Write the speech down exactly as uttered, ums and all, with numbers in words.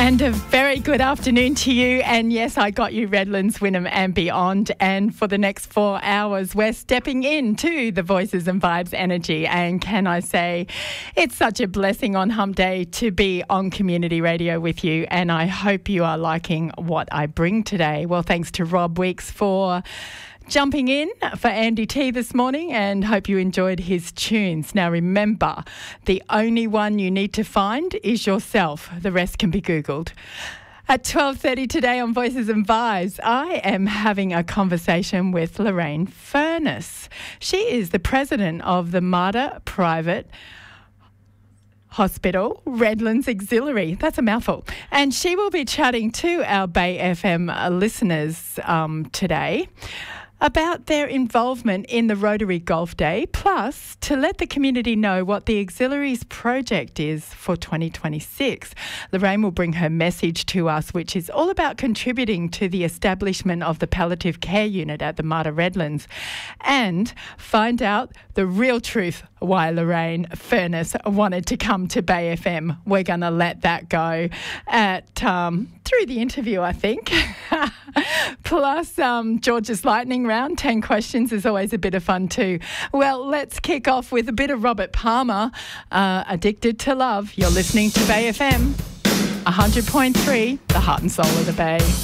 And a very good afternoon to you. And yes, I got you, Redlands, Wynnum and beyond. And for the next four hours, we're stepping into the Voices and Vibes energy. And can I say, it's such a blessing on Hump Day to be on community radio with you. And I hope you are liking what I bring today. Well, thanks to Rob Weeks for jumping in for Andy T this morning, and hope you enjoyed his tunes. Now remember, the only one you need to find is yourself. The rest can be Googled. At twelve thirty today on Voices and Vibes, I am having a conversation with Lorraine Furness. She is the president of the Mater Private Hospital, Redlands Auxiliary. That's a mouthful. And she will be chatting to our Bay F M listeners um, today about their involvement in the Rotary Golf Day, plus to let the community know what the Auxiliaries project is for twenty twenty-six. Lorraine will bring her message to us, which is all about contributing to the establishment of the palliative care unit at the Mater Redlands, and find out the real truth why Lorraine Furness wanted to come to Bay F M. We're going to let that go at um, through the interview, I think. Plus, um, George's lightning round, ten questions is always a bit of fun too. Well, let's kick off with a bit of Robert Palmer, uh, Addicted to Love. You're listening to Bay F M, one hundred point three, the heart and soul of the Bay.